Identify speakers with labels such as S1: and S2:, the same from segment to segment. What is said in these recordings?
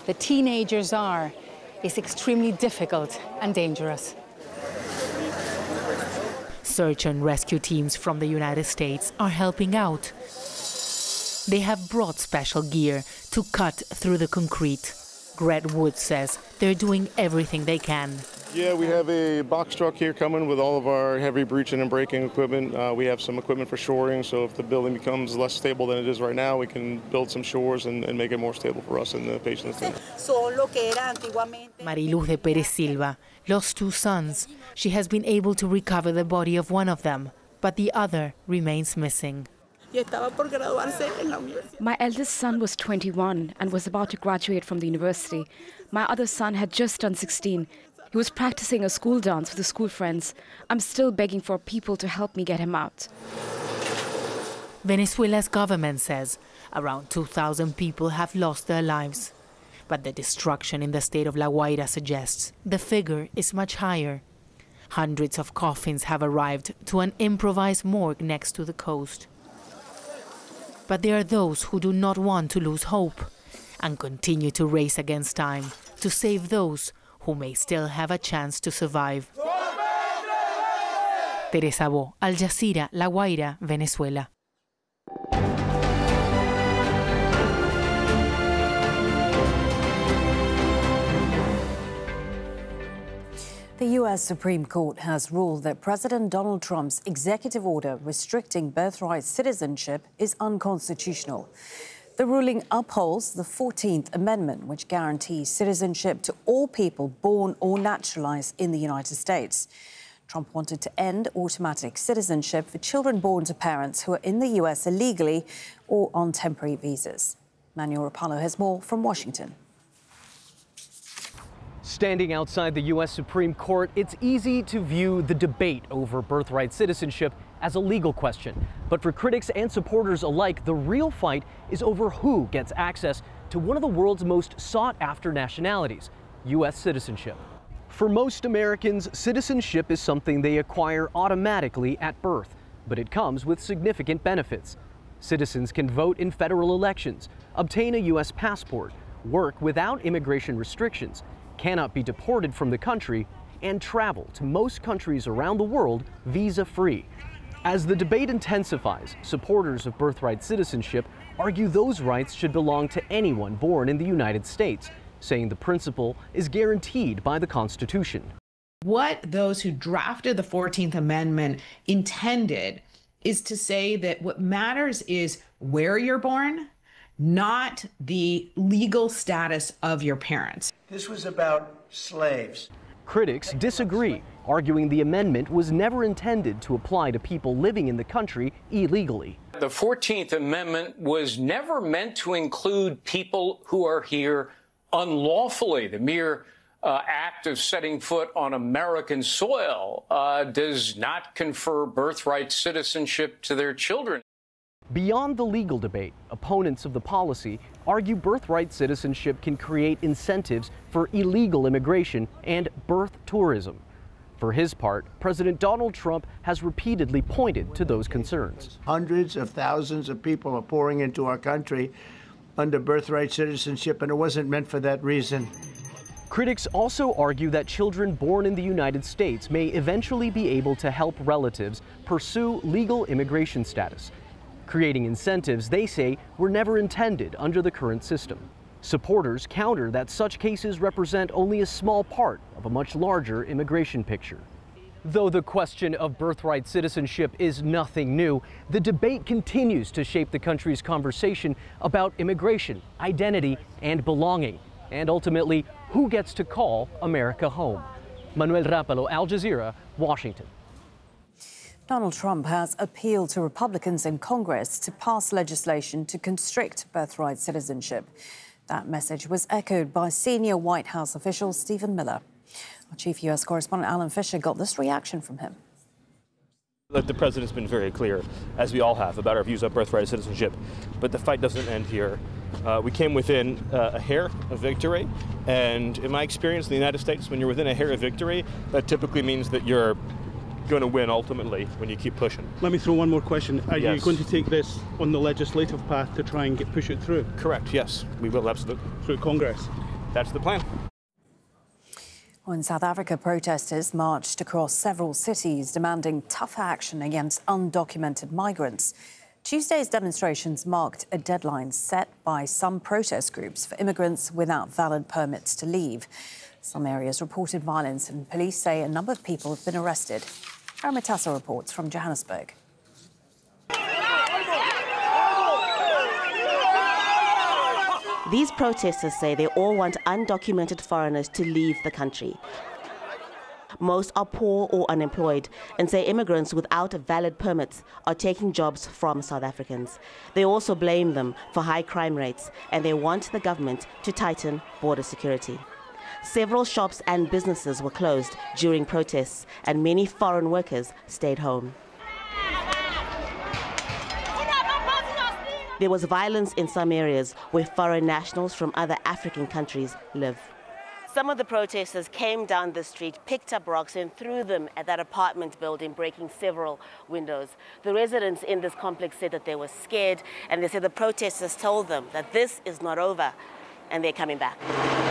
S1: the teenagers are is extremely difficult and dangerous.
S2: Search and rescue teams from the United States are helping out. They have brought special gear to cut through the concrete. Gret Wood says they're doing everything they can.
S3: Yeah, we have a box truck here coming with all of our heavy breaching and breaking equipment. We have some equipment for shoring, so if the building becomes less stable than it is right now, we can build some shores and make it more stable for us and the patients.
S2: Mariluz de Perez Silva lost 2 sons. She has been able to recover the body of one of them, but the other remains missing.
S4: My eldest son was 21 and was about to graduate from the university. My other son had just turned 16. He was practicing a school dance with his school friends. I'm still begging for people to help me get him out.
S2: Venezuela's government says around 2,000 people have lost their lives. But the destruction in the state of La Guaira suggests the figure is much higher. Hundreds of coffins have arrived to an improvised morgue next to the coast. But there are those who do not want to lose hope and continue to race against time to save those who may still have a chance to survive. Teresa Bo, Al Jazeera, La Guaira, Venezuela.
S5: The U.S. Supreme Court has ruled that President Donald Trump's executive order restricting birthright citizenship is unconstitutional. The ruling upholds the 14th Amendment, which guarantees citizenship to all people born or naturalized in the United States. Trump wanted to end automatic citizenship for children born to parents who are in the U.S. illegally or on temporary visas. Manuel Rapallo has more from Washington.
S6: Standing outside the U.S. Supreme Court, it's easy to view the debate over birthright citizenship as a legal question. But for critics and supporters alike, the real fight is over who gets access to one of the world's most sought-after nationalities, U.S. citizenship. For most Americans, citizenship is something they acquire automatically at birth, but it comes with significant benefits. Citizens can vote in federal elections, obtain a U.S. passport, work without immigration restrictions, cannot be deported from the country, and travel to most countries around the world visa-free. As the debate intensifies, supporters of birthright citizenship argue those rights should belong to anyone born in the United States, saying the principle is guaranteed by the Constitution.
S7: What those who drafted the 14th Amendment intended is to say that what matters is where you're born, not the legal status of your parents.
S8: This was about slaves.
S6: Critics disagree, arguing the amendment was never intended to apply to people living in the country illegally.
S9: The 14th Amendment was never meant to include people who are here unlawfully. The mere act of setting foot on American soil does not confer birthright citizenship to their children.
S6: Beyond the legal debate, opponents of the policy argue birthright citizenship can create incentives for illegal immigration and birth tourism. For his part, President Donald Trump has repeatedly pointed to those concerns.
S8: Hundreds of thousands of people are pouring into our country under birthright citizenship, and it wasn't meant for that reason.
S6: Critics also argue that children born in the United States may eventually be able to help relatives pursue legal immigration status, creating incentives they say were never intended under the current system. Supporters counter that such cases represent only a small part of a much larger immigration picture. Though the question of birthright citizenship is nothing new, the debate continues to shape the country's conversation about immigration, identity, and belonging, and ultimately, who gets to call America home. Manuel Rapallo, Al Jazeera, Washington.
S5: Donald Trump has appealed to Republicans in Congress to pass legislation to constrict birthright citizenship. That message was echoed by senior White House official Stephen Miller. Our chief U.S. correspondent Alan Fisher got this reaction from him.
S10: Look, the president's been very clear, as we all have, about our views on birthright citizenship. But the fight doesn't end here. We came within a hair of victory. And in my experience in the United States, when you're within a hair of victory, that typically means that you're going to win ultimately when you keep pushing.
S11: Let me throw one more question. Are
S10: Yes.
S11: you going to take this on the legislative path to try and push it through?
S10: Correct, yes, we will, absolutely.
S11: Through Congress?
S10: that's the plan.
S5: Well, in South Africa, protesters marched across several cities demanding tougher action against undocumented migrants. Tuesday's demonstrations marked a deadline set by some protest groups for immigrants without valid permits to leave. Some areas reported violence, and police say a number of people have been arrested. Aramatasa reports from Johannesburg.
S12: These protesters say they all want undocumented foreigners to leave the country. Most are poor or unemployed and say immigrants without valid permits are taking jobs from South Africans. They also blame them for high crime rates, and they want the government to tighten border security. Several shops and businesses were closed during protests, and many foreign workers stayed home. There was violence in some areas where foreign nationals from other African countries live. Some of the protesters came down the street, picked up rocks and threw them at that apartment building, breaking several windows. The residents in this complex said that they were scared, and they said the protesters told them that this is not over and they're coming back.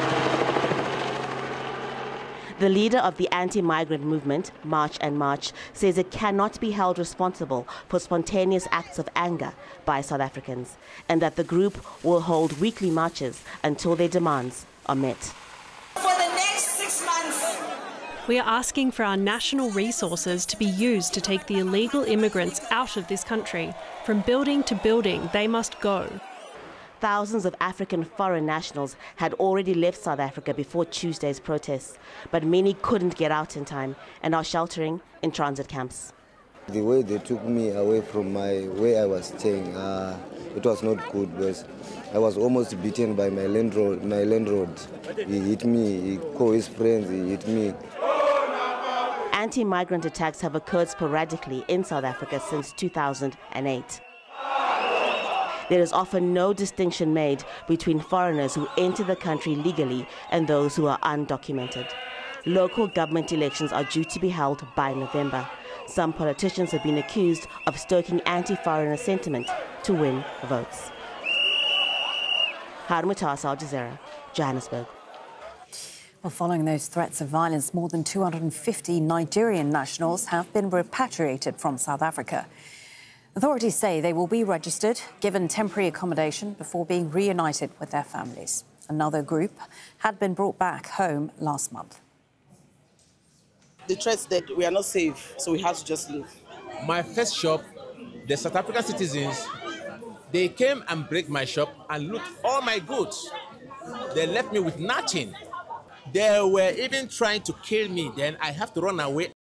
S12: The leader of the anti-migrant movement, March and March, says it cannot be held responsible for spontaneous acts of anger by South Africans, and that the group will hold weekly marches until their demands are met.
S13: For the next 6 months,
S14: we are asking for our national resources to be used to take the illegal immigrants out of this country. From building to building, they must go.
S12: Thousands of African foreign nationals had already left South Africa before Tuesday's protests, but many couldn't get out in time and are sheltering in transit camps.
S15: The way they took me away from where I was staying, it was not good, because I was almost beaten by my landlord. He hit me, he called his friends, he hit me.
S12: Anti-migrant attacks have occurred sporadically in South Africa since 2008. There is often no distinction made between foreigners who enter the country legally and those who are undocumented. Local government elections are due to be held by November. Some politicians have been accused of stoking anti-foreigner sentiment to win votes. Aramatasa, Al Jazeera, Johannesburg.
S5: Well, following those threats of violence, more than 250 Nigerian nationals have been repatriated from South Africa. Authorities say they will be registered, given temporary accommodation before being reunited with their families. Another group had been brought back home last month.
S16: The threats that we are not safe, so we have to just leave.
S17: My first shop, the South African citizens, they came and break my shop and loot all my goods. They left me with nothing. They were even trying to kill me. Then I have to run away.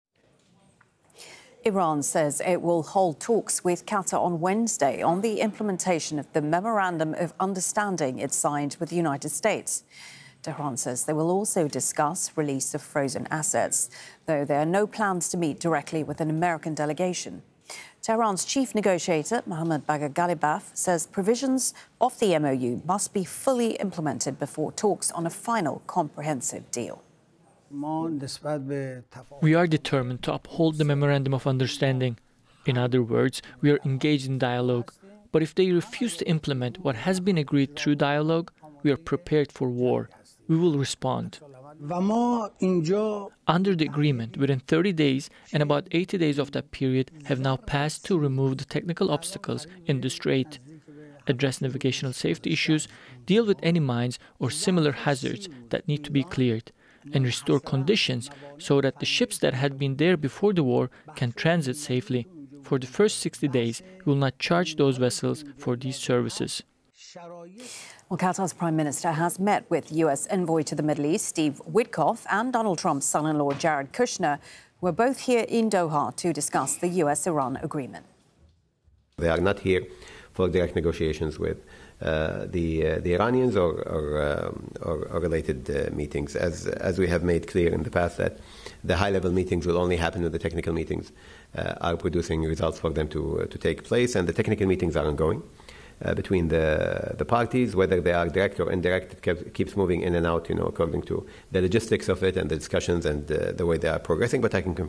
S5: Iran says it will hold talks with Qatar on Wednesday on the implementation of the Memorandum of Understanding it signed with the United States. Tehran says they will also discuss release of frozen assets, though there are no plans to meet directly with an American delegation. Tehran's chief negotiator, Mohammad Bagher Ghalibaf, says provisions of the MOU must be fully implemented before talks on a final comprehensive deal.
S18: We are determined to uphold the Memorandum of Understanding. In other words, we are engaged in dialogue. But if they refuse to implement what has been agreed through dialogue, we are prepared for war. We will respond. Under the agreement, within 30 days and about 80 days of that period have now passed to remove the technical obstacles in the strait, address navigational safety issues, deal with any mines or similar hazards that need to be cleared, and restore conditions so that the ships that had been there before the war can transit safely. For the first 60 days, we will not charge those vessels for these services.
S5: Well, Qatar's Prime Minister has met with U.S. envoy to the Middle East, Steve Witkoff, and Donald Trump's son-in-law, Jared Kushner, who are both here in Doha to discuss the U.S.-Iran agreement.
S19: They are not here for direct negotiations with the Iranians or related meetings, as we have made clear in the past that the high-level meetings will only happen when the technical meetings are producing results for them to take place, and the technical meetings are ongoing between the parties, whether they are direct or indirect. It keeps moving in and out, according to the logistics of it and the discussions and the way they are progressing. But I can